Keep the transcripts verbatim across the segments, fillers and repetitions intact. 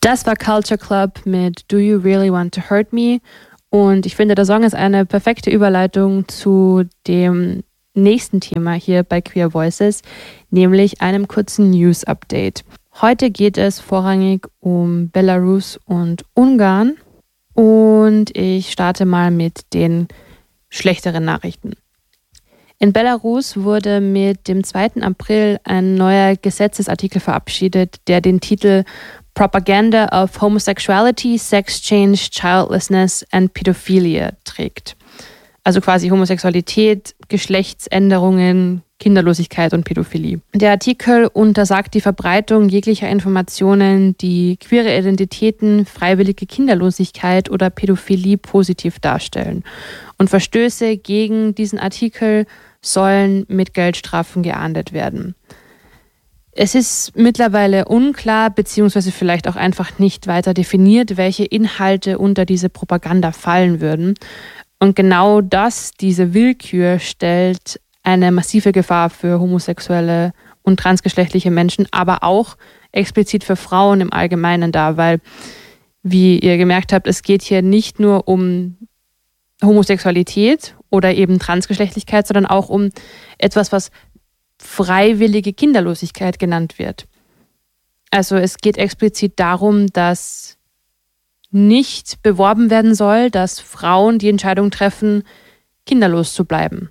Das war Culture Club mit Do You Really Want to Hurt Me? Und ich finde, der Song ist eine perfekte Überleitung zu dem nächsten Thema hier bei Queer Voices, nämlich einem kurzen News-Update. Heute geht es vorrangig um Belarus und Ungarn und ich starte mal mit den schlechteren Nachrichten. In Belarus wurde mit dem zweiten April ein neuer Gesetzesartikel verabschiedet, der den Titel Propaganda of Homosexuality, Sex Change, Childlessness and Pedophilia trägt. Also quasi Homosexualität, Geschlechtsänderungen, Kinderlosigkeit und Pädophilie. Der Artikel untersagt die Verbreitung jeglicher Informationen, die queere Identitäten, freiwillige Kinderlosigkeit oder Pädophilie positiv darstellen. Und Verstöße gegen diesen Artikel sollen mit Geldstrafen geahndet werden. Es ist mittlerweile unklar, beziehungsweise vielleicht auch einfach nicht weiter definiert, welche Inhalte unter diese Propaganda fallen würden. Und genau das, diese Willkür, stellt eine massive Gefahr für homosexuelle und transgeschlechtliche Menschen, aber auch explizit für Frauen im Allgemeinen dar, weil, wie ihr gemerkt habt, es geht hier nicht nur um Homosexualität oder eben Transgeschlechtlichkeit, sondern auch um etwas, was freiwillige Kinderlosigkeit genannt wird. Also es geht explizit darum, dass nicht beworben werden soll, dass Frauen die Entscheidung treffen, kinderlos zu bleiben.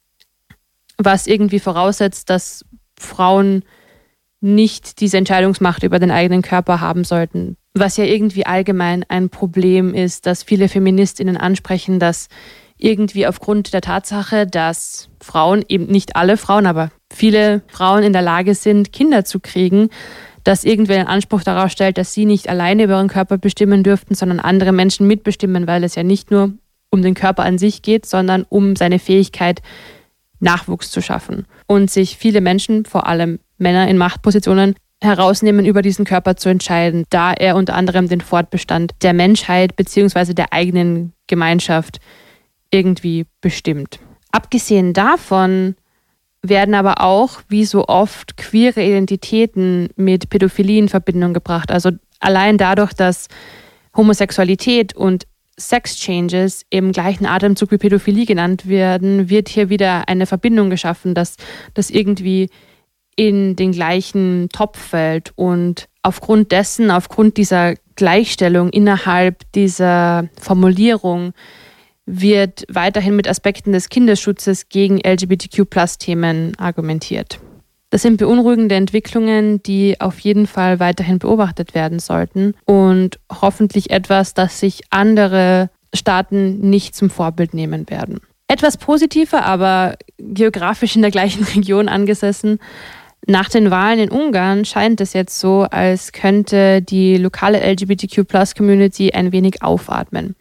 Was irgendwie voraussetzt, dass Frauen nicht diese Entscheidungsmacht über den eigenen Körper haben sollten. Was ja irgendwie allgemein ein Problem ist, dass viele FeministInnen ansprechen, dass irgendwie aufgrund der Tatsache, dass Frauen, eben nicht alle Frauen, aber viele Frauen in der Lage sind, Kinder zu kriegen, dass irgendwer einen Anspruch darauf stellt, dass sie nicht alleine über ihren Körper bestimmen dürften, sondern andere Menschen mitbestimmen, weil es ja nicht nur um den Körper an sich geht, sondern um seine Fähigkeit, Nachwuchs zu schaffen. Und sich viele Menschen, vor allem Männer in Machtpositionen, herausnehmen, über diesen Körper zu entscheiden, da er unter anderem den Fortbestand der Menschheit bzw. der eigenen Gemeinschaft irgendwie bestimmt. Abgesehen davon werden aber auch, wie so oft, queere Identitäten mit Pädophilie in Verbindung gebracht. Also allein dadurch, dass Homosexualität und Sex Changes im gleichen Atemzug wie Pädophilie genannt werden, wird hier wieder eine Verbindung geschaffen, dass das irgendwie in den gleichen Topf fällt. Und aufgrund dessen, aufgrund dieser Gleichstellung innerhalb dieser Formulierung, wird weiterhin mit Aspekten des Kinderschutzes gegen L G B T Q Plus Themen argumentiert. Das sind beunruhigende Entwicklungen, die auf jeden Fall weiterhin beobachtet werden sollten und hoffentlich etwas, das sich andere Staaten nicht zum Vorbild nehmen werden. Etwas positiver, aber geografisch in der gleichen Region angesessen. Nach den Wahlen in Ungarn scheint es jetzt so, als könnte die lokale L G B T Q Plus Community ein wenig aufatmen.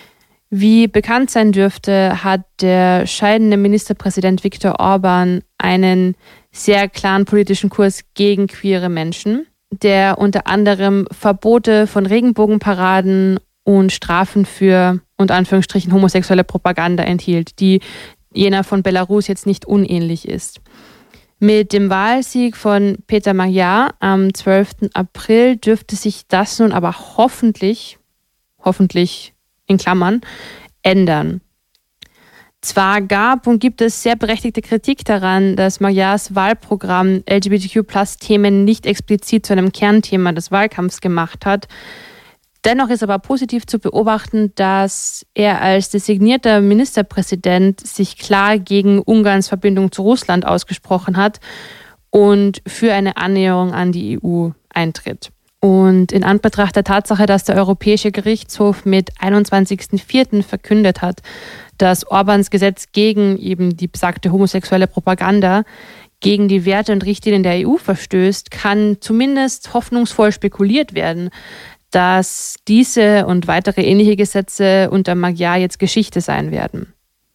Wie bekannt sein dürfte, hat der scheidende Ministerpräsident Viktor Orbán einen sehr klaren politischen Kurs gegen queere Menschen, der unter anderem Verbote von Regenbogenparaden und Strafen für, unter Anführungsstrichen, homosexuelle Propaganda enthielt, die jener von Belarus jetzt nicht unähnlich ist. Mit dem Wahlsieg von Peter Magyar am zwölften April dürfte sich das nun aber hoffentlich, hoffentlich in Klammern, ändern. Zwar gab und gibt es sehr berechtigte Kritik daran, dass Magyars Wahlprogramm L G B T Q Plus Themen nicht explizit zu einem Kernthema des Wahlkampfs gemacht hat. Dennoch ist aber positiv zu beobachten, dass er als designierter Ministerpräsident sich klar gegen Ungarns Verbindung zu Russland ausgesprochen hat und für eine Annäherung an die E U eintritt. Und in Anbetracht der Tatsache, dass der Europäische Gerichtshof mit einundzwanzigsten vierten verkündet hat, dass Orbáns Gesetz gegen eben die besagte homosexuelle Propaganda gegen die Werte und Richtlinien der E U verstößt, kann zumindest hoffnungsvoll spekuliert werden, dass diese und weitere ähnliche Gesetze unter Magyar jetzt Geschichte sein werden.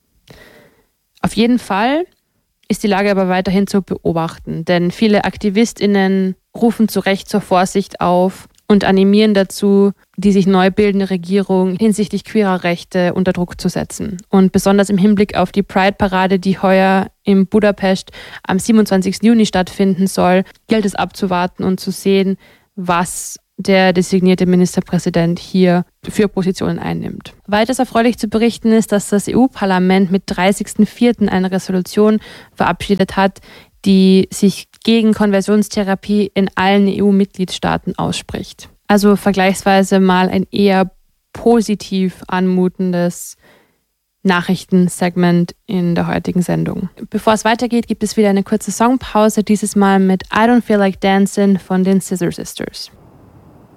Auf jeden Fall ist die Lage aber weiterhin zu beobachten, denn viele AktivistInnen rufen zu Recht zur Vorsicht auf und animieren dazu, die sich neu bildende Regierung hinsichtlich queerer Rechte unter Druck zu setzen. Und besonders im Hinblick auf die Pride-Parade, die heuer in Budapest am siebenundzwanzigsten Juni stattfinden soll, gilt es abzuwarten und zu sehen, was der designierte Ministerpräsident hier für Positionen einnimmt. Weiters erfreulich zu berichten ist, dass das E U-Parlament mit dreißigsten vierten eine Resolution verabschiedet hat, die sich gegen Konversionstherapie in allen E U-Mitgliedstaaten ausspricht. Also vergleichsweise mal ein eher positiv anmutendes Nachrichtensegment in der heutigen Sendung. Bevor es weitergeht, gibt es wieder eine kurze Songpause, dieses Mal mit I Don't Feel Like Dancing von den Scissor Sisters.